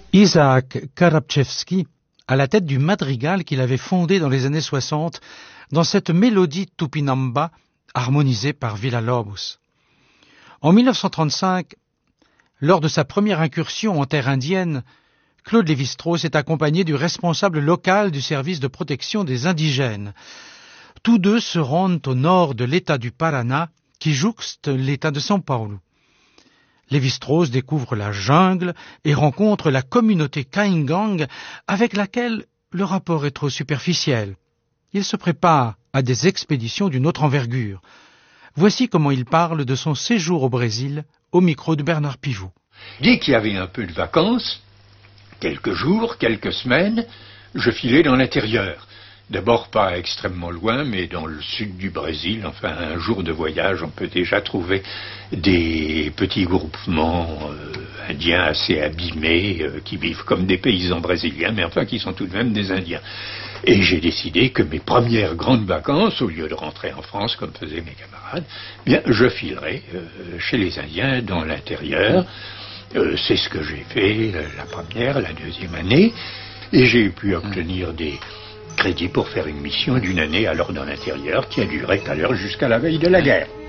Isaac Karabchevsky, à la tête du madrigal qu'il avait fondé dans les années 60, dans cette mélodie tupinamba harmonisée par Villa-Lobos. En 1935, lors de sa première incursion en terre indienne, Claude Lévi-Strauss est accompagné du responsable local du service de protection des indigènes. Tous deux se rendent au nord de l'État du Paraná, qui jouxte l'État de São Paulo. Lévi-Strauss découvre la jungle et rencontre la communauté Caingang avec laquelle le rapport est trop superficiel. Il se prépare à des expéditions d'une autre envergure. Voici comment il parle de son séjour au Brésil au micro de Bernard Pivot. Dès qu'il y avait un peu de vacances, quelques jours, quelques semaines, je filais dans l'intérieur. D'abord pas extrêmement loin, mais dans le sud du Brésil. Enfin, un jour de voyage, on peut déjà trouver des petits groupements indiens assez abîmés, qui vivent comme des paysans brésiliens, mais enfin qui sont tout de même des Indiens. Et j'ai décidé que mes premières grandes vacances, au lieu de rentrer en France comme faisaient mes camarades, bien, je filerais chez les Indiens dans l'intérieur. C'est ce que j'ai fait la première, la deuxième année, et j'ai pu obtenir des crédit pour faire une mission d'une année alors dans l'intérieur qui a duré d'ailleurs jusqu'à la veille de la guerre.